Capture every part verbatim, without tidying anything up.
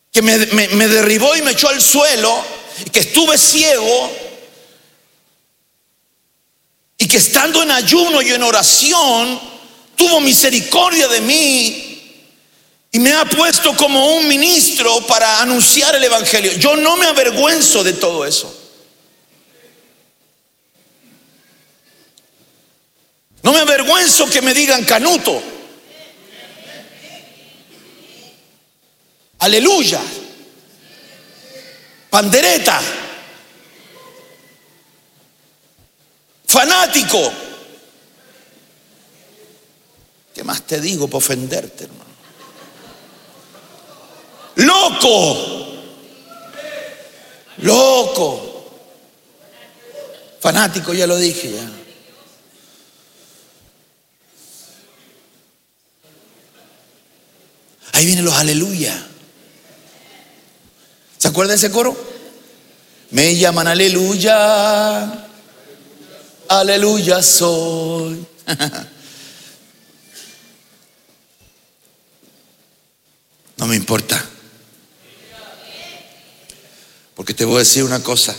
que me, me, me derribó y me echó al suelo, y que estuve ciego, y que estando en ayuno y en oración tuvo misericordia de mí y me ha puesto como un ministro para anunciar el evangelio. Yo no me avergüenzo de todo eso. No me avergüenzo que me digan canuto. Aleluya. Pandereta. Fanático. ¿Qué más te digo para ofenderte, hermano? Loco. Loco. Fanático, ya lo dije ya. Ahí vienen los aleluya. ¿Se acuerdan de ese coro? Me llaman aleluya. Aleluya soy. No me importa. Porque te voy a decir una cosa.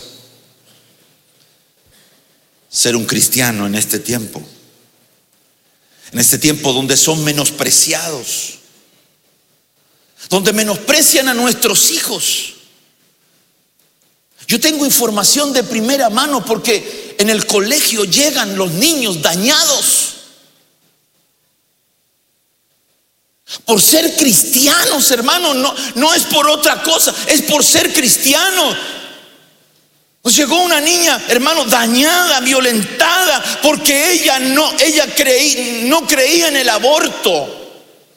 Ser un cristiano en este tiempo, en este tiempo donde son menospreciados, donde menosprecian a nuestros hijos. Yo tengo información de primera mano porque en el colegio llegan los niños dañados por ser cristianos, hermano. No, no es por otra cosa, es por ser cristianos. Nos llegó una niña, hermano, dañada, violentada, porque ella no, ella creí, no creía en el aborto,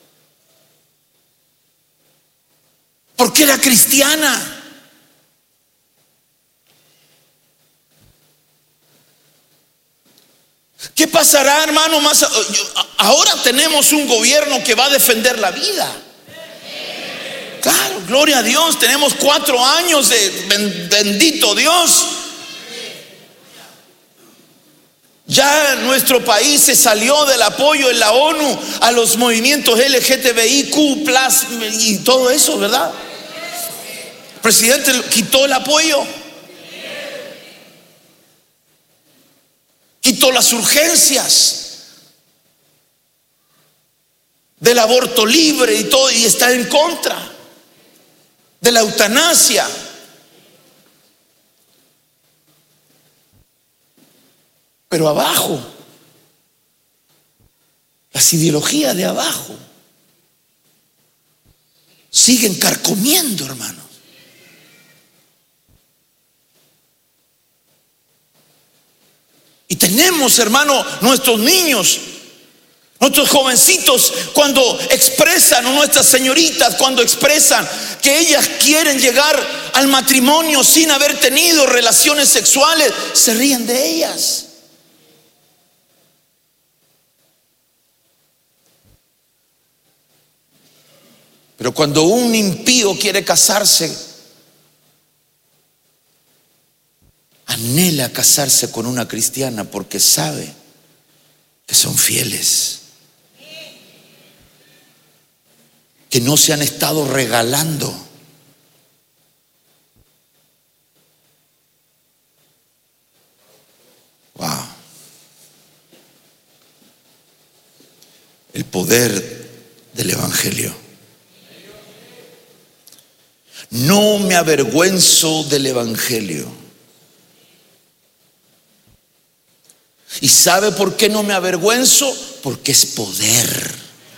porque era cristiana. ¿Qué pasará, hermano? Más ahora tenemos un gobierno que va a defender la vida. Claro, gloria a Dios. Tenemos cuatro años de bendito Dios. Ya nuestro país se salió del apoyo en la ONU a los movimientos L G T B I Q plus y todo eso, ¿verdad? El presidente quitó el apoyo, quitó las urgencias del aborto libre y todo, y está en contra de la eutanasia. Pero abajo, las ideologías de abajo siguen carcomiendo, hermanos. Y tenemos, hermano, nuestros niños, nuestros jovencitos, cuando expresan, o nuestras señoritas, cuando expresan que ellas quieren llegar al matrimonio sin haber tenido relaciones sexuales, se ríen de ellas. Pero cuando un impío quiere casarse, anhela casarse con una cristiana porque sabe que son fieles, que no se han estado regalando. Wow. El poder del evangelio. No me avergüenzo del evangelio. ¿Y sabe por qué no me avergüenzo? Porque es poder.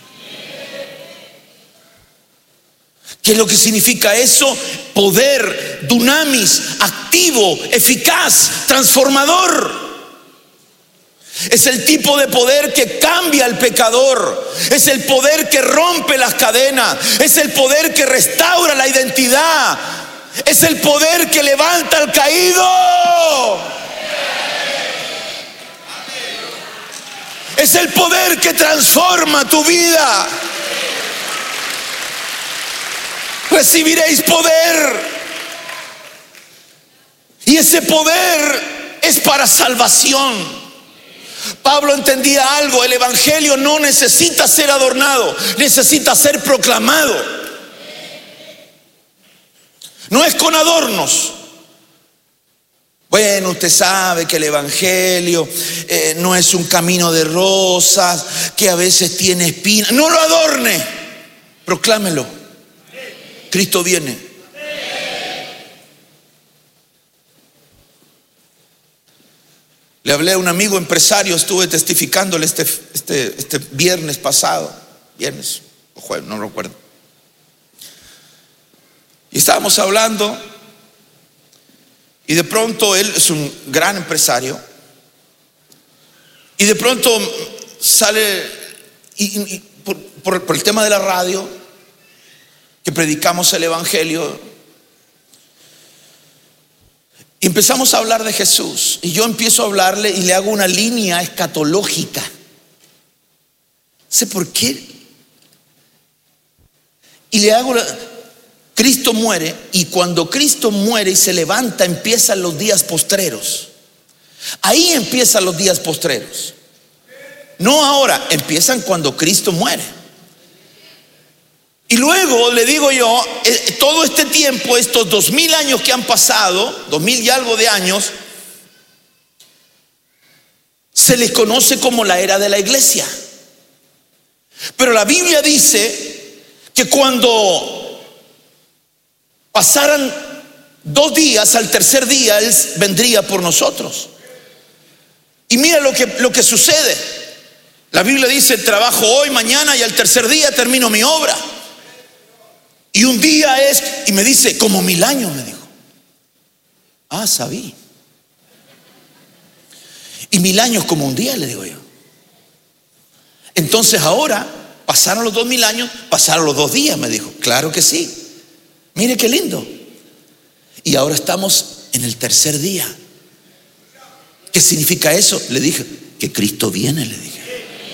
¿Qué es lo que significa eso? Poder, dunamis, activo, eficaz, transformador. Es el tipo de poder que cambia al pecador. Es el poder que rompe las cadenas. Es el poder que restaura la identidad. Es el poder que levanta al caído. Es el poder que transforma tu vida. Recibiréis poder. Y ese poder es para salvación. Pablo entendía algo: el evangelio no necesita ser adornado, necesita ser proclamado. No es con adornos. Bueno, usted sabe que el evangelio eh, no es un camino de rosas, que a veces tiene espinas. No lo adorne, proclámelo. Cristo viene. Le hablé a un amigo empresario, estuve testificándole este, este, este viernes pasado, viernes o jueves, no recuerdo. Y estábamos hablando, y de pronto él es un gran empresario, y de pronto sale, y, y, por, por, por el tema de la radio, que predicamos el evangelio, y empezamos a hablar de Jesús, y yo empiezo a hablarle y le hago una línea escatológica. ¿Sé por qué? Y le hago la, Cristo muere, y cuando Cristo muere y se levanta, empiezan los días postreros. Ahí empiezan los días postreros. No ahora, empiezan cuando Cristo muere. Y luego le digo yo, eh, todo este tiempo, estos dos mil años que han pasado, dos mil y algo de años, se les conoce como la era de la iglesia. Pero la Biblia dice que cuando pasaran dos días, al tercer día Él vendría por nosotros. Y mira lo que, lo que sucede. La Biblia dice: trabajo hoy, mañana, y al tercer día termino mi obra. Y un día es, y me dice, como mil años, me dijo. Ah, sabí. Y mil años como un día, le digo yo. Entonces ahora, pasaron los dos mil años, pasaron los dos días, me dijo. Claro que sí. Mire qué lindo. Y ahora estamos en el tercer día. ¿Qué significa eso? Le dije, que Cristo viene, le dije.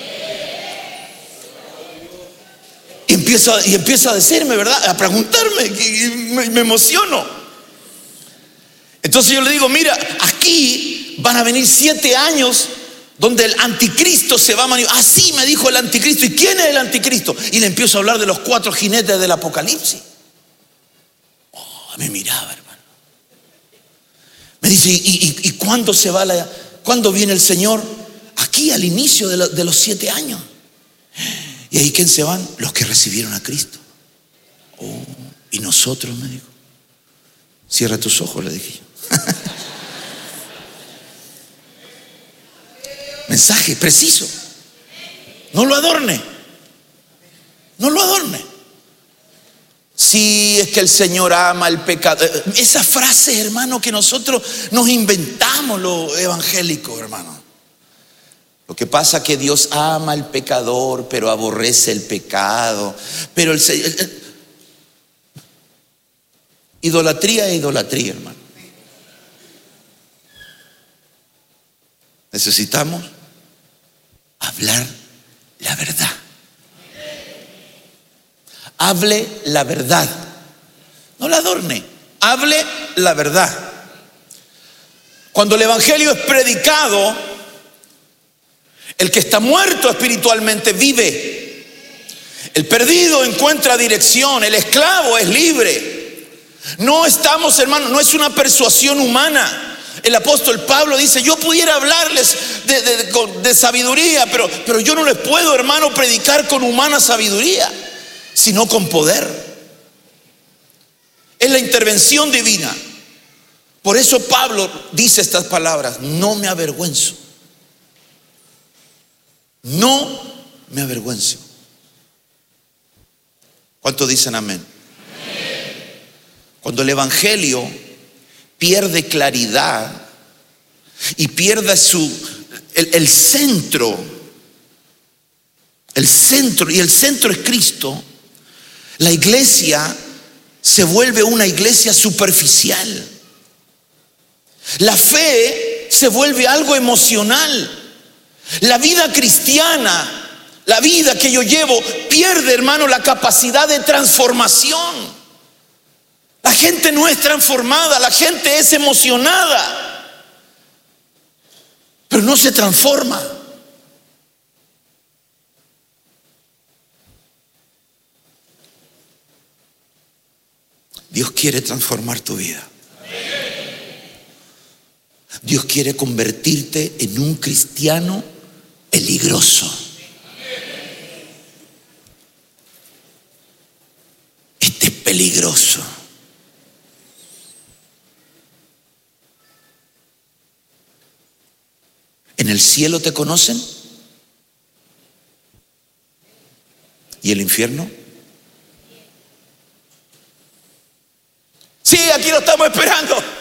Y empieza, y empieza a decirme, ¿verdad? A preguntarme, y me, me emociono. Entonces yo le digo, mira, aquí van a venir siete años donde el anticristo se va a manifestar. Así me dijo el anticristo. ¿Y quién es el anticristo? Y le empiezo a hablar de los cuatro jinetes del Apocalipsis. Oh, me miraba, hermano. Me dice, ¿y, y, y cuándo se va la, cuándo viene el Señor? Aquí al inicio de, la, de los siete años. ¿Y ahí quién se van? Los que recibieron a Cristo. Oh, y nosotros, me dijo. Cierra tus ojos, le dije yo. Mensaje preciso. No lo adorne. No lo adorne. Sí, es que el Señor ama al pecado. Esa frase, hermano, que nosotros nos inventamos los evangélicos, hermano. Lo que pasa es que Dios ama al pecador, pero aborrece el pecado. Pero el Señor, idolatría es idolatría, hermano. Necesitamos hablar la verdad. Hable la verdad. No la adorne. Hable la verdad. Cuando el evangelio es predicado, el que está muerto espiritualmente vive. El perdido encuentra dirección. El esclavo es libre. No estamos, hermanos, no es una persuasión humana. El apóstol Pablo dice, yo pudiera hablarles de, de, de, de sabiduría, pero, pero yo no les puedo, hermano, predicar con humana sabiduría, sino con poder. Es la intervención divina. Por eso Pablo dice estas palabras: no me avergüenzo. No me avergüenzo. ¿Cuántos dicen amén? Amén. Cuando el evangelio pierde claridad y pierde su el, el centro, el centro, y el centro es Cristo, la iglesia se vuelve una iglesia superficial. La fe se vuelve algo emocional. La vida cristiana, la vida que yo llevo, pierde, hermano, la capacidad de transformación. La gente no es transformada, la gente es emocionada, pero no se transforma. Dios quiere transformar tu vida. Dios quiere convertirte en un cristiano peligroso. Este es peligroso. ¿En el cielo te conocen? ¿Y el infierno? Sí, aquí lo estamos esperando.